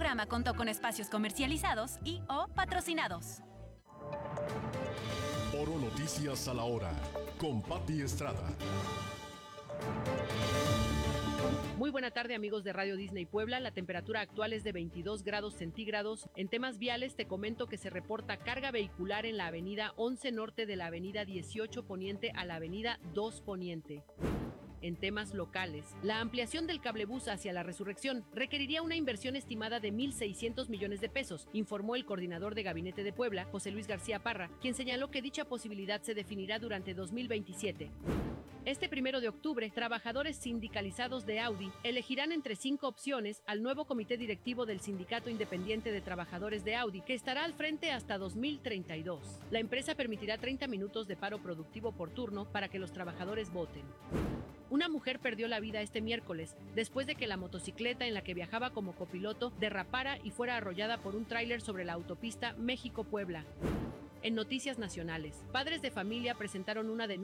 programa contó con espacios comercializados y o patrocinados. Oro Noticias a la hora, con Pati Estrada. Muy buena tarde, amigos de Radio Disney Puebla. La temperatura actual es de 22 grados centígrados. En temas viales te comento que se reporta carga vehicular en la avenida 11 Norte de la avenida 18 Poniente a la avenida 2 Poniente. En temas locales, la ampliación del cablebús hacia la Resurrección requeriría una inversión estimada de 1.600 millones de pesos, informó el coordinador de Gabinete de Puebla, José Luis García Parra, quien señaló que dicha posibilidad se definirá durante 2027. Este 1 de octubre, trabajadores sindicalizados de Audi elegirán entre 5 opciones al nuevo comité directivo del Sindicato Independiente de Trabajadores de Audi, que estará al frente hasta 2032. La empresa permitirá 30 minutos de paro productivo por turno para que los trabajadores voten. Una mujer perdió la vida este miércoles después de que la motocicleta en la que viajaba como copiloto derrapara y fuera arrollada por un tráiler sobre la autopista México-Puebla. En noticias nacionales, padres de familia presentaron una denuncia